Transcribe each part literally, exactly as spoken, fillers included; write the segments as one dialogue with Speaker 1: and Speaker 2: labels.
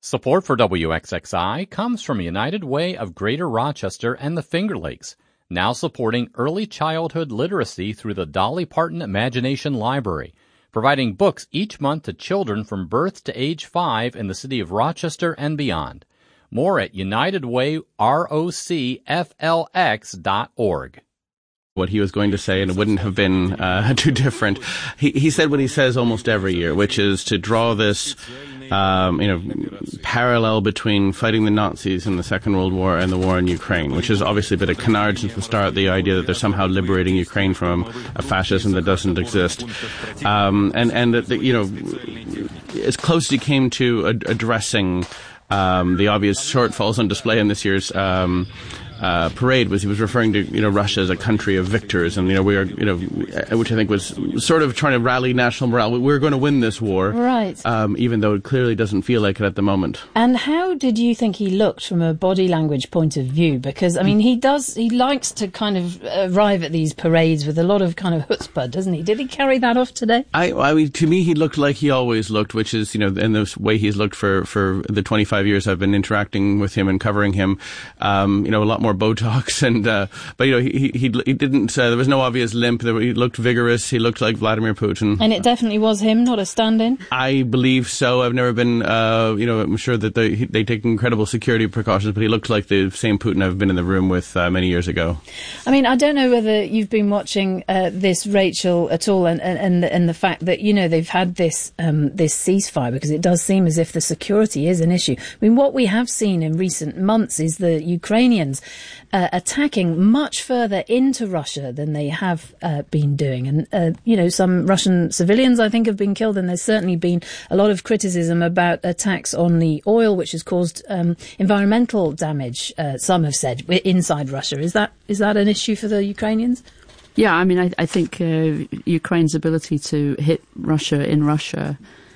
Speaker 1: Support for W X X I comes from United Way of Greater Rochester and the Finger Lakes, now supporting early childhood literacy through the Dolly Parton Imagination Library, providing books each month to children from birth to age five in the city of Rochester and beyond. More at united way roc f l x dot org.
Speaker 2: What he was going to say, and it wouldn't have been uh, too different. He, he said what he says almost every year, which is to draw this um, you know, parallel between fighting the Nazis in the Second World War and the war in Ukraine, which has obviously been a canard since the start, the idea that they're somehow liberating Ukraine from a fascism that doesn't exist. Um, and, and that, you know, as close as he came to ad- addressing um, the obvious shortfalls on display in this year's um Uh, parade was he was referring to, you know, Russia as a country of victors, and, you know, we are, you know, which I think was sort of trying to rally national morale. We're going to win this war.
Speaker 3: Right.
Speaker 2: Um, even though it clearly doesn't feel like it at the moment.
Speaker 3: And how did you think he looked from a body language point of view? Because, I mean, he does, he likes to kind of arrive at these parades with a lot of kind of chutzpah, doesn't he? Did he carry that off today?
Speaker 2: I, I mean, to me, he looked like he always looked, which is, you know, in the way he's looked for, for the twenty-five years I've been interacting with him and covering him. Um, you know, a lot more Botox, and uh, but you know he he he didn't. Uh, there was no obvious limp. There, he looked vigorous. He looked like Vladimir Putin.
Speaker 3: And it definitely was him, not a stand-in.
Speaker 2: I believe so. I've never been. Uh, you know, I'm sure that they they take incredible security precautions, but he looked like the same Putin I've been in the room with uh, many years ago.
Speaker 3: I mean, I don't know whether you've been watching uh, this, Rachel, at all, and and and the fact that, you know, they've had this um, this ceasefire, because it does seem as if the security is an issue. I mean, what we have seen in recent months is the Ukrainians Uh, attacking much further into Russia than they have uh, been doing. And, uh, you know, some Russian civilians, I think, have been killed, and there's certainly been a lot of criticism about attacks on the oil, which has caused um, environmental damage, uh, some have said, inside Russia. Is that is that an issue for the Ukrainians?
Speaker 4: Yeah, I mean, I, I think uh, Ukraine's ability to hit Russia in Russia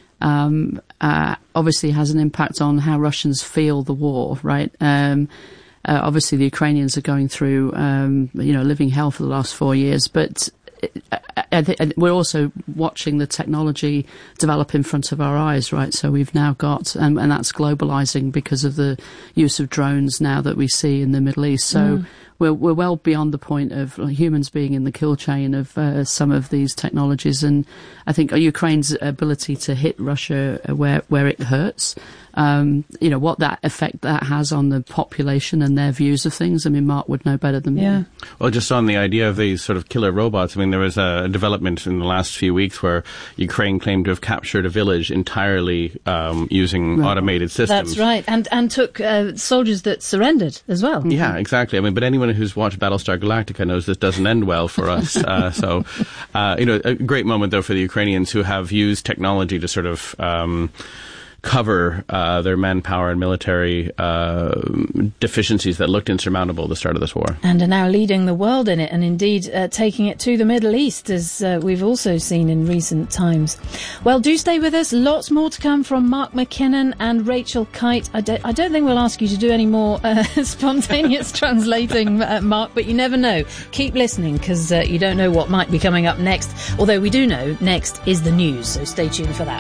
Speaker 4: um, uh, obviously has an impact on how Russians feel the war, right? Um Uh, obviously, the Ukrainians are going through, um, you know, living hell for the last four years. But I, I th- we're also watching the technology develop in front of our eyes, right? So we've now got, and, and that's globalizing because of the use of drones now that we see in the Middle East. So mm. we're, we're well beyond the point of humans being in the kill chain of uh, some of these technologies. And I think Ukraine's ability to hit Russia where, where it hurts, Um, you know, what that effect that has on the population and their views of things. I mean, Mark would know better than
Speaker 3: yeah.
Speaker 4: me.
Speaker 2: Well, just on the idea of these sort of killer robots, I mean, there was a development in the last few weeks where Ukraine claimed to have captured a village entirely um, using right. automated systems.
Speaker 3: That's right, and and took uh, soldiers that surrendered as well.
Speaker 2: Mm-hmm. Yeah, exactly. I mean, but anyone who's watched Battlestar Galactica knows this doesn't end well for us. uh, so, uh, you know, a great moment, though, for the Ukrainians who have used technology to sort of Um, cover uh, their manpower and military uh, deficiencies that looked insurmountable at the start of this war.
Speaker 3: And are now leading the world in it, and indeed uh, taking it to the Middle East, as uh, we've also seen in recent times. Well, do stay with us. Lots more to come from Mark McKinnon and Rachel Kite. I don't, I don't think we'll ask you to do any more uh, spontaneous translating, uh, Mark, but you never know. Keep listening, because uh, you don't know what might be coming up next. Although we do know next is the news, so stay tuned for that.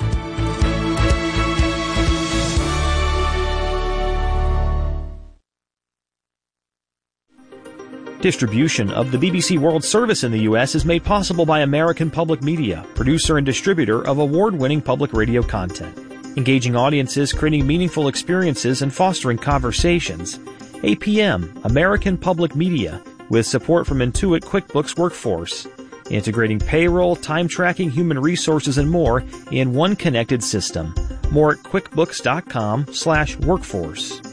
Speaker 5: Distribution of the B B C World Service in the U S is made possible by American Public Media, producer and distributor of award-winning public radio content. Engaging audiences, creating meaningful experiences, and fostering conversations. A P M, American Public Media, with support from Intuit QuickBooks Workforce. Integrating payroll, time tracking, human resources, and more in one connected system. More at quickbooks.com slash workforce.